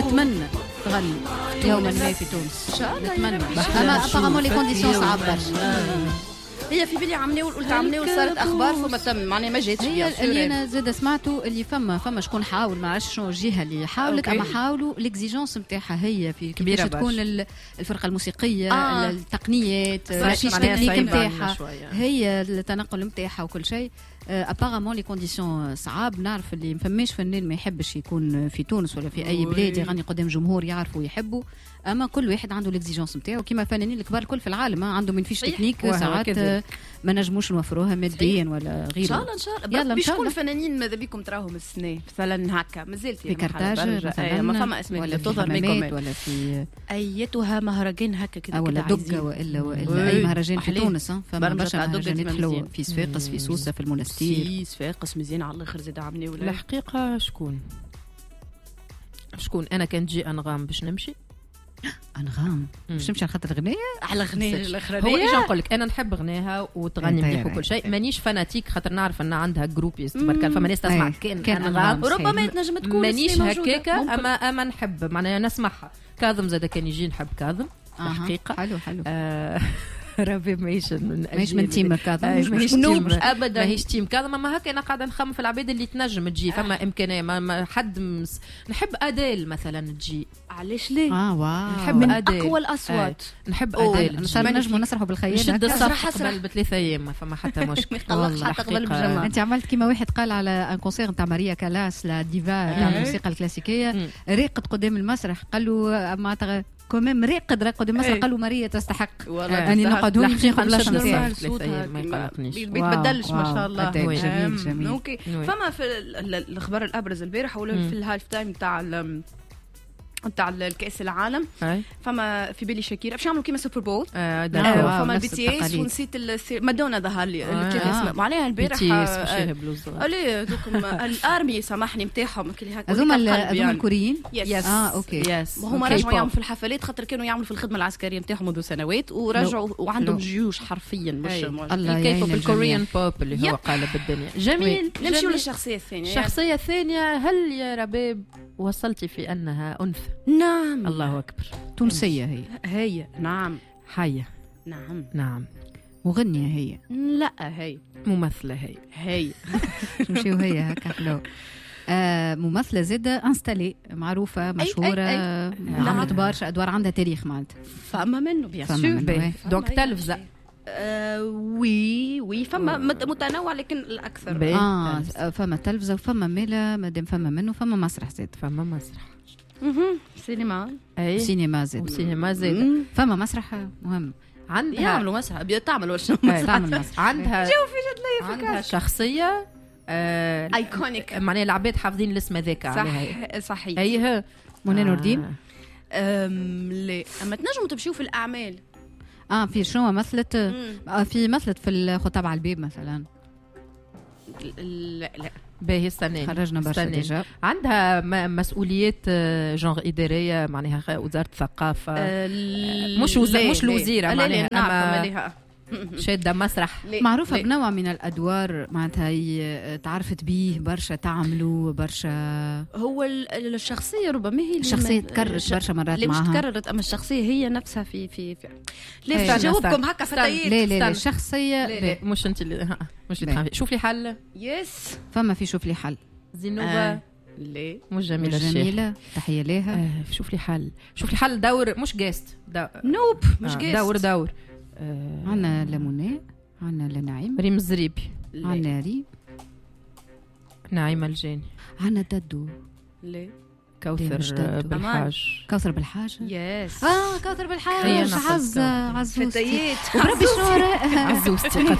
نتمنى تغني يوما ما في تونس. ان شاء الله نتمنى. اما ابارامون لي كونديسيون صعاب برشا. هي في بالي عملوا قلت عملوا صارت اخبار فما تم معناها ما جاتش هي اللي انا زاد سمعته اللي فما شكون حاول ما عرفتش شنو الجهه اللي حاولت اما حاولوا الاكزيجونس نتاعها هي في كيفاش تكون الفرقه الموسيقيه التقنيات ماشي التكنيك نتاعها هي التنقل نتاعها وكل شيء. ابارامون لي كونديسيون صعاب. نعرف اللي ما فماش فنان ما يحبش يكون في تونس ولا في اي بلاد يغني قدام جمهور يعرفوا ويحبوا. اما كل واحد عنده الاكزيجونس نتاعو كيما الفنانين الكبار الكل في العالم عندهم من فيش تكنيك ساعات ما نجموش نوفروها ماديا ولا غيره. ان شاء الله ان شاء الله. يلا شكون الفنانين ماذا بكم تراهم السنه مثلا هكا مازال في كرتاج مثلا ما فما اسماء ولا تظهر منكم ولا في ايتها مهرجان هكا كذا ولا دقه والا اي مهرجان في تونس. فما برشا مهرجانات حلوه في صفاقس في سوسه في المنستير في صفاقس مزيان على الاخر زاد عملوا الحقيقه. شكون انا كان تجي انغام باش نمشي انغام باش نمشي على خاطر غنيه على غنيه الاخرانيه. هو ايش نقول لك انا نحب غناها وتغني مليح وكل شيء مانيش فاناتيك خاطر نعرف ان عندها جروبيز تبارك الله فما ناس تسمع كان انغام وربما تنجم تكون مانيش هكاكا اما نحب معناها نسمعها. كاظم زاد كان يجي نحب كاظم الحقيقه حلو ربي ماهيش من تيم كاظم ماهيش تيم ابدا ماهيش تيم كاظم. اما هكا انا قاعده نخمم في العباد اللي تنجم تجي فما امكانيه ما حد نحب اديل مثلا تجي. علاش ليه واو نحب من أديل. اقوى الاصوات نحب اديل صار نجموا نسرحوا بالخيال نشد الصف قبل ب3 ايام ما فما حتى مشكل والله حتى قبل بجمع. انت عملت كيما واحد قال على ان كونسير نتاع ماريا كالاس لا ديفا تاع الموسيقى الكلاسيكيه راقد قدام المسرح قال له ما كمان راقد قدام المسرح قال له ماريا تستحق اني نقعد هون باش ناخذ بلاصه نتاعي ما يقلقنيش بيتبدلش ما شاء الله. جميل اوكي فما في الاخبار الابرز البارح ولا في الهاف تايم تاع الكاس العالم فما في بالي شاكيرا باش يعملوا كيما سوبر بول فما البي تي اس ونسيت مادونا ظهر لي الثلاث اسماء معناها البارح عليه دوكم الارمي سامحني نتاعهم كلي هكا هذوما الكوريين اوكي وهما رجعوا يعملوا في الحفلات خاطر كانوا يعملوا في الخدمه العسكريه نتاعهم منذ سنوات ورجعوا وعندهم جيوش حرفيا مش الكيبوب الكوريان بوب اللي هو قالب الدنيا. جميل. نمشيو للشخصيه الثانيه. الشخصيه الثانيه هل يا رباب وصلتي في انها انثى؟ نعم. الله اكبر. تونسيه هي نعم. حيه نعم. مغنيه هي؟ لا هي ممثله. هي نمشيو هي هكا حلو. ممثله زاده انستالي معروفه مشهوره عملت برشا ادوار عندها تاريخ معناتها فما منه بيان سور دونك تلفزه وي فما متنوع لكن الاكثر فما تلفزه وفما ميلا مادام فما منه فما مسرح زاد فما مسرح سينما زاد فما مسرح مهم عندها يعملوا مسرح تعمل وش عندها عندها شخصيه ايكونيك معناها العباد حافظين الاسم هذاك عليها صحيح ايوه منى نور الدين لا اما تنجموا تمشيوا في الاعمال في شنو مثلت في الخطاب على الباب مثلا لا باهي استناني خرجنا برشا ديجا. عندها مسؤوليات جونغ اداريه معناها وزاره الثقافه مش الوزيره معناها شادة مسرح معروفة بنوع من الأدوار معناتها تعرفت بيه برشا تعملوا برشا. هو الشخصية ربما هي الشخصية تكررت برشا مرات معها. مش تكررت أما الشخصية هي نفسها في ليه جاوبكم هكا فتيات. لا الشخصية لا مش أنت اللي مش اللي شوف لي حل. يس فما في شوف لي حل. زينوبة لا مش جميلة تحية لها. شوف لي حل دور مش جاست نوب مش جاست دور عنا لمونة عنا لنعيم ريم الزريبي عنا ريم نعيمة الجاني عنا ددو لا كوثر بالحاج يس كوثر بالحاج عزوزتي وربي عزوزتي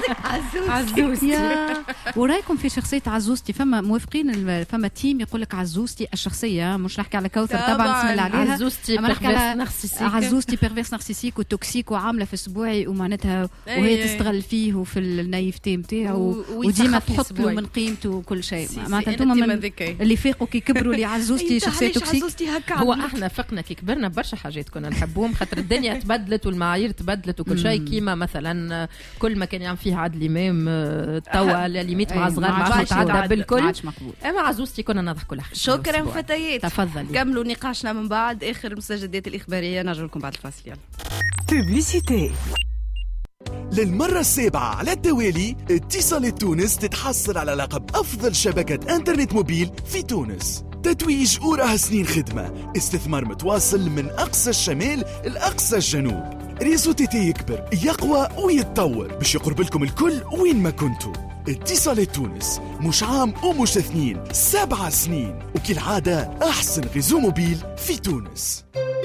ورايكم في شخصية عزوزتي فما موافقين فما تيم يقول لك عزوزتي الشخصية مش نحكي على كوثر طبعا بسم الله عليها عزوزتي بيرفيرس نارسيسيك وتوكسيك وعاملة في اسبوعي ومعناتها وهي تستغل فيه وفي النايفتي نتاعو وديما تحط له من قيمته وكل شيء معناتها انتم اللي فاقوا كي كبروا اللي عزوزتي شخصيه توكسيك. هو احنا فقنا كي كبرنا برشا حاجات كنا نحبوهم خاطر الدنيا تبدلت والمعايير تبدلت وكل شيء. كيما مثلا كل ما كان يعمل فيه عادل امام توا ليميت مع صغار ما عادش يتعدى بالكل. اما عزوزتي كنا نضحكوا لها. شكرا فتيات. تفضلي كملوا نقاشنا من بعد اخر المستجدات الاخباريه. نرجع لكم بعد الفاصل. يلا بوبليسيتي. للمرة السابعة على التوالي اتصالات تونس تتحصل على لقب أفضل شبكة إنترنت موبيل في تونس. تتويج وراها سنين خدمة، استثمار متواصل من أقصى الشمال لأقصى الجنوب. ريزو تيتي يكبر يقوى ويتطور باش يقرب لكم الكل وين ما كنتوا. اتصالات تونس مش عام ومش 2 7 سنين، وكالعادة أحسن ريزو موبيل في تونس.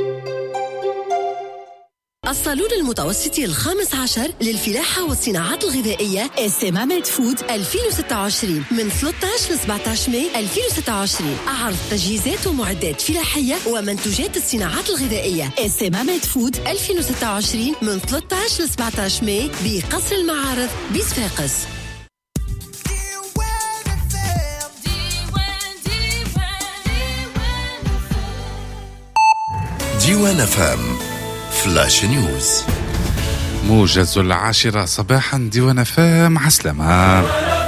الصالون المتوسطي ال15 للفلاحة والصناعات الغذائية SMAMED فود 2026 من 13 ل 17 ماي 2026. أعرض تجهيزات ومعدات فلاحية ومنتوجات الصناعات الغذائية SMAMED فود 2026 من 13 ل 17 ماي بقصر المعارض بصفاقس. ديوان فام فلاش نيوز. موجز 10 صباحا ديوان فام. عسلامة.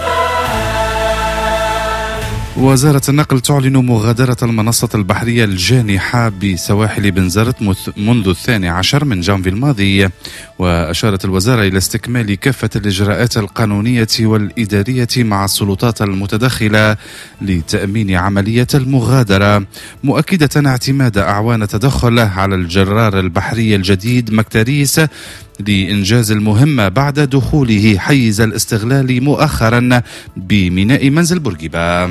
وزارة النقل تعلن مغادرة المنصة البحرية الجانحة بسواحل بنزرت منذ 12 من جانفي الماضي. وأشارت الوزارة إلى استكمال كافة الإجراءات القانونية والإدارية مع السلطات المتدخلة لتأمين عملية المغادرة، مؤكدة اعتماد أعوان تدخل على الجرار البحري الجديد مكتاريس لإنجاز المهمة بعد دخوله حيز الاستغلال مؤخرا بميناء منزل بورقيبة.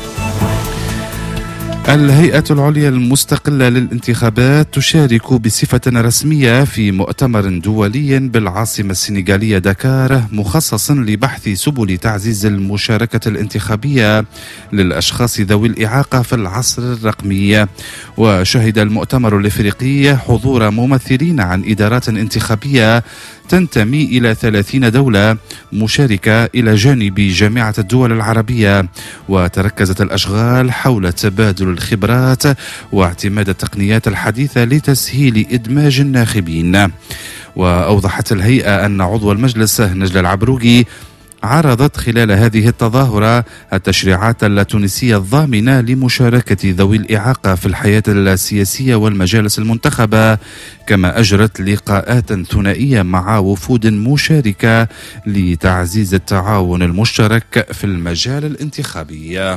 الهيئة العليا المستقلة للانتخابات تشارك بصفة رسمية في مؤتمر دولي بالعاصمة السنغالية داكار مخصص لبحث سبل تعزيز المشاركة الانتخابية للأشخاص ذوي الإعاقة في العصر الرقمي. وشهد المؤتمر الإفريقي حضور ممثلين عن إدارات انتخابية تنتمي إلى 30 دولة مشاركة إلى جانب جامعة الدول العربية، وتركزت الأشغال حول تبادل الخبرات واعتماد التقنيات الحديثة لتسهيل إدماج الناخبين. وأوضحت الهيئة أن عضو المجلس نجلة العبروقي عرضت خلال هذه التظاهرة التشريعات التونسية الضامنة لمشاركة ذوي الإعاقة في الحياة السياسية والمجالس المنتخبة، كما أجرت لقاءات ثنائية مع وفود مشاركة لتعزيز التعاون المشترك في المجال الانتخابي.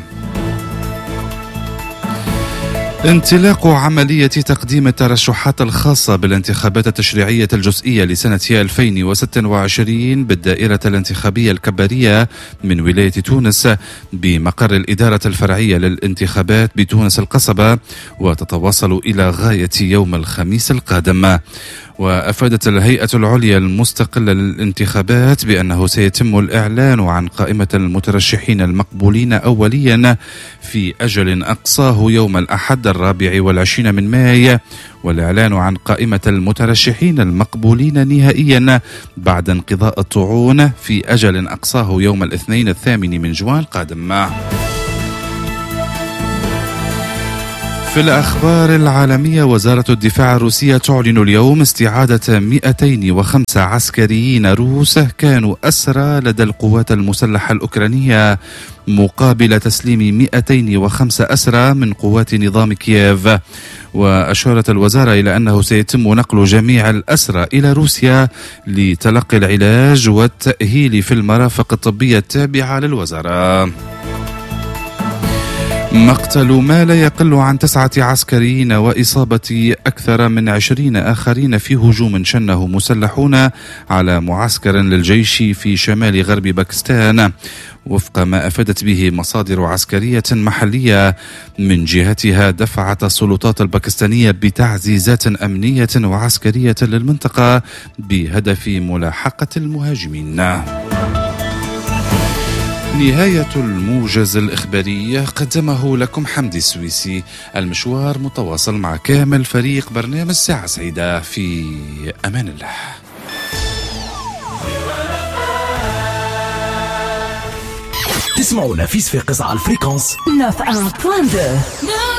انطلاق عملية تقديم الترشحات الخاصة بالانتخابات التشريعية الجزئية لسنة 2026 بالدائرة الانتخابية الكبارية من ولاية تونس بمقر الإدارة الفرعية للانتخابات بتونس القصبة، وتتواصل إلى غاية يوم الخميس القادم. وأفادت الهيئة العليا المستقلة للانتخابات بأنه سيتم الإعلان عن قائمة المترشحين المقبولين أوليا في أجل أقصاه يوم الأحد 24 من ماي، والإعلان عن قائمة المترشحين المقبولين نهائيا بعد انقضاء الطعون في أجل أقصاه يوم الاثنين 8 من جوان القادم. في الأخبار العالمية، وزارة الدفاع الروسية تعلن اليوم استعادة 205 عسكريين روس كانوا أسرى لدى القوات المسلحة الأوكرانية، مقابل تسليم 205 أسرى من قوات نظام كييف. وأشارت الوزارة إلى أنه سيتم نقل جميع الأسرى إلى روسيا لتلقي العلاج والتأهيل في المرافق الطبية التابعة للوزارة. مقتل ما لا يقل عن 9 عسكريين وإصابة أكثر من 20 آخرين في هجوم شنه مسلحون على معسكر للجيش في شمال غرب باكستان، وفق ما أفادت به مصادر عسكرية محلية. من جهتها دفعت السلطات الباكستانية بتعزيزات أمنية وعسكرية للمنطقة بهدف ملاحقة المهاجمين. نهاية الموجز الإخباري قدمه لكم حمدي السويسي. المشوار متواصل مع كامل فريق برنامج ساعة سعيدة. في أمان الله. تسمعونا في صفاقس على الفريكونس 91.2.